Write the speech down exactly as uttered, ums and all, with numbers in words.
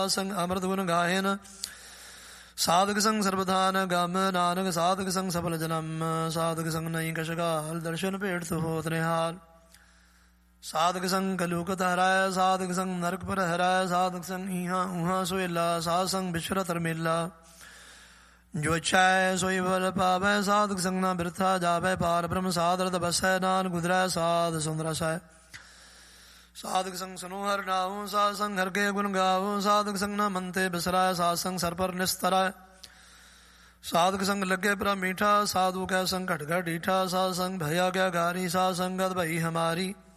ਸੰਗ ਅੰਮ੍ਰਿਤ ਗੁਣ ਗਾਇਨ ਸਾਧਕ ਸੰਗ ਸਰਬਧਾਨ ਗਮ ਨਾਨਕ ਸਾਧਕ ਸੰਗ ਸਫਲ ਜਨਮ ਸਾਧਕ ਸੰਗ ਨਹੀਂ ਕਛਗਾਲ ਦਰਸ਼ਨ ਭੇਟ ਤੋ ਹੋਤ ਨਿਹਾਲ ਸਾਧਕ ਸੰਗ ਕਲੂਕਤ ਹਰਾਇ ਸਾਧਕ ਸੰਗ ਨਰਕ ਪਰ ਹਰਾਇ ਸਾਧਕ ਸੰਗ ਇਹਾਂ ਉਹਾਂ ਸੋਇਲਾ ਸਾਧ ਸੰਗ ਬਿਛਰਤ ਮੇਲਾ ਜੋ ਇੱਛੈ ਸੋਈ ਬਲ ਪਾਵੈ ਸਾਧਕ ਸੰਗ ਨਾ ਬਿਰਥਾ ਜਾਵੈ ਪਾਰ ਬ੍ਰਹਮ ਸਾਧ ਰਤ ਬਸੈ ਨਾਨਕ ਉਦਰੈ ਸਾਧ ਸੁੰਦਰ ਸੈ ਸਾਧਕ ਸੰਗ ਸੁਨੋ ਹਰਿ ਨਾਉ ਸਾਧ ਸੰਗ ਹਰਿ ਕੇ ਗੁਣ ਗਾਵੋ ਸਾਧਕ ਸੰਗ ਨਾ ਮੰਤੇ ਬਿਸਰਾਇ ਸਾਧ ਸੰਗ ਸਰ ਪਰ ਨਿਸਤਰੈ ਸਾਧਕ ਸੰਗ ਲੱਗੇ ਪ੍ਰਭ ਮੀਠਾ ਸਾਧੂ ਕੈ ਸੰਗ ਘਟ ਘਟ ਡੀਠਾ ਸਾਧ ਸੰਗ ਭਇਆ ਗਿਆ ਗਾਰੀ ਸਾਧ ਸੰਗਤ ਭਈ ਹਮਾਰੀ